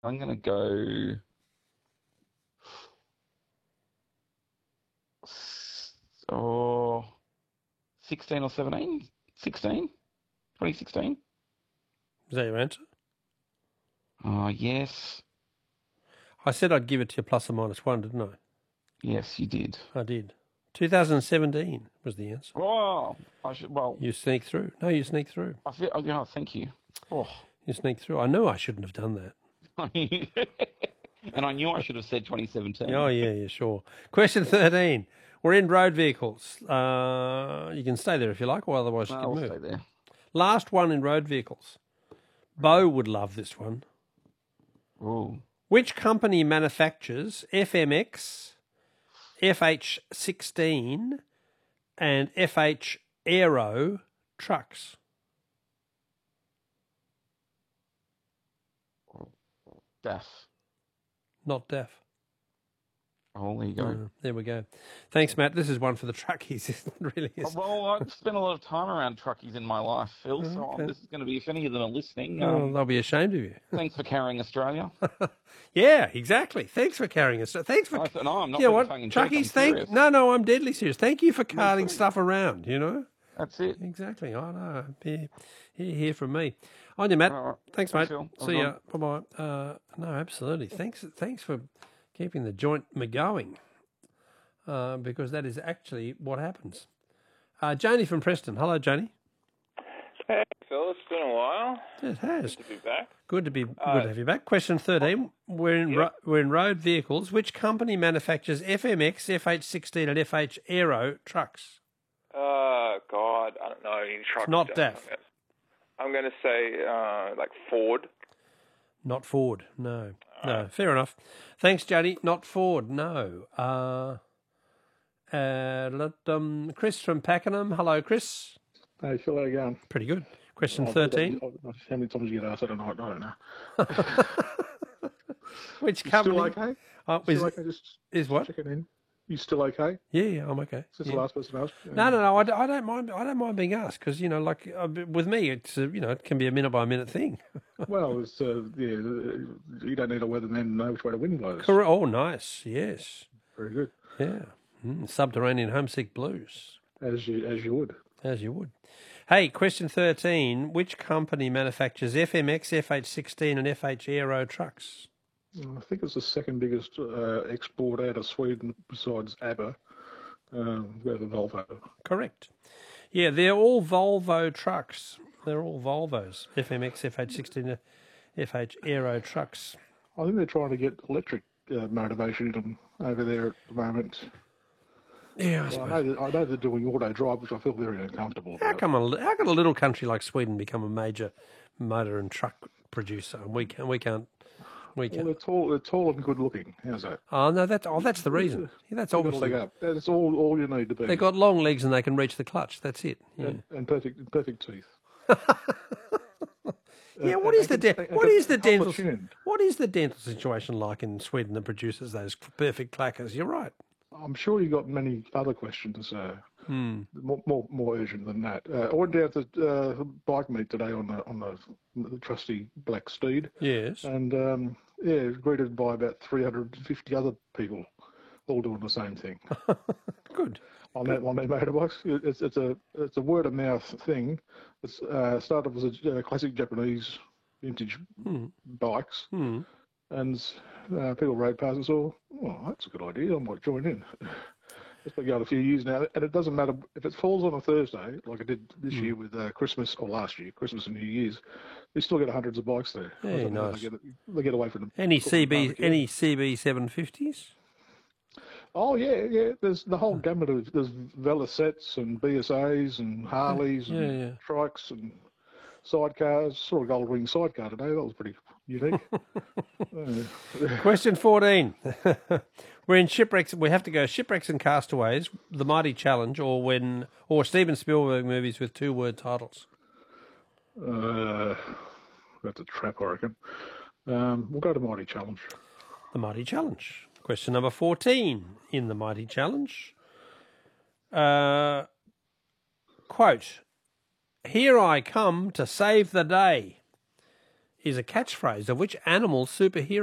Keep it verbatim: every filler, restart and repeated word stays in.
I'm going to go s- oh, sixteen or seventeen? sixteen? twenty sixteen? Is that your answer? Oh, yes. I said I'd give it to you plus or minus one, didn't I? Yes, you did. I did. two thousand seventeen was the answer. Oh, I should, well, You sneak through. No, you sneak through. I feel, oh, yeah, thank you. Oh. You sneak through. I know I shouldn't have done that. And I knew I should have said twenty seventeen. Oh, yeah, yeah, sure. Question thirteen. We're in road vehicles. Uh, you can stay there if you like, or otherwise you No, can I'll move. stay there. Last one in road vehicles. Bo would love this one. Ooh. Which company manufactures F M X, F H sixteen, and F H Aero trucks? D A F. Not D A F. Oh, there you go. Uh, there we go. Thanks, Matt. This is one for the truckies. It really is. Well, I've spent a lot of time around truckies in my life, Phil, so Okay. this is going to be, if any of them are listening, Oh, um, they'll be ashamed of you. thanks for carrying Australia. Yeah, exactly. Thanks for carrying us. Thanks for. I said, no, I'm not You know being what, tongue-in-cheek, I'm truckies? Thank. serious. No, no, I'm deadly serious. Thank you for carting too. stuff around. You know. That's it. Exactly. I know. Hear, hear, hear from me. On you, Matt. All right. Thanks, Thanks, mate. Phil. See Well ya. Bye bye. Uh, no, absolutely. Thanks. Thanks for keeping the joint going, uh, because that is actually what happens. Uh, Janie from Preston. Hello, Janie. Hey, Phil. It's been a while. It has. Good to be back. Good to be good Uh, to have you back. Question thirteen. We're in Yep. ro- we're in road vehicles. Which company manufactures F M X, F H sixteen, and F H Aero trucks? Uh, God, I don't know any trucks. not don't- D A F. I'm going to say uh, like Ford. Not Ford. No. No. Fair enough. Thanks, Jody. Not Ford. No. Uh, uh, let, um, Chris from Pakenham. Hello, Chris. Hey, Phil, how you going? Pretty good. Question Oh, thirteen. How many times you get asked that a night? I don't know. Which You company? still okay? Uh, Still is, okay? Just is what? checking in. You still okay? Yeah, yeah, I'm okay. Since Yeah. the last person asked. No, no, no. I, d- I don't mind. I don't mind being asked because you know, like uh, with me, it's uh, you know, it can be a minute by minute thing. Well, it's uh, yeah. You don't need a weatherman to know which way the wind blows. Correct. Oh, nice. Yes. Very good. Yeah. Mm, subterranean homesick blues, As you as you would. as you would. Hey, question thirteen. Which company manufactures F M X, F H sixteen, and F H Aero trucks? I think it's the second biggest uh, export out of Sweden besides ABBA. Um, they're the Volvo. Correct. Yeah, they're all Volvo trucks. They're all Volvos. F M X, F H sixteen, F H Aero trucks. I think they're trying to get electric uh, motivation in them over there at the moment. Yeah, I Well, suppose. I, know that, I know they're doing auto drive, which I feel very uncomfortable How about. come a, how can a little country like Sweden become a major motor and truck producer, and we can we can't we Well, can? they're tall, they're tall and good looking. How's that? Oh no, that's oh that's the reason. Yeah, that's They've got a leg obviously up. That's all, all you need to be. they got long legs and they can reach the clutch. That's it. Yeah. and, and perfect, perfect teeth. Yeah, what and- is the and de- can- and what can is the hold the dental chin. what is the dental situation like in Sweden that produces those perfect clackers? You're right. I'm sure you got many other questions, uh, Hmm. more, more more urgent than that. Uh, I went down to uh, bike meet today on the on the, the trusty black steed, Yes. and um, yeah, greeted by about three hundred fifty other people, all doing the same thing Good. on that on their motorbikes. It's it's a it's a word of mouth thing. It's uh, started as a uh, classic Japanese vintage Hmm. bikes. Hmm. And uh, people rode past and saw, oh, that's a good idea, I might join in. It's been going a few years now, and it doesn't matter if it falls on a Thursday, like I did this Mm. year with uh, Christmas, or last year, Christmas and New Year's, they still get hundreds of bikes there. I Yeah, don't know how nice. They get, they get away from them. Any from the C B barbecue. any C B seven fifties? Oh, yeah, yeah, there's the whole gamut of, there's Velocets and B S As and Harleys Yeah, and yeah. trikes and sidecars. Saw a gold wing sidecar today, that was pretty unique. Uh, Question fourteen. We're in shipwrecks. We have to go shipwrecks and castaways, the Mighty Challenge, or when or Steven Spielberg movies with two word titles. Uh, that's a trap, I reckon. Um, we'll go to Mighty Challenge. The Mighty Challenge. Question number fourteen in the Mighty Challenge. Uh, quote, "Here I come to save the day," is a catchphrase of which animal superhero?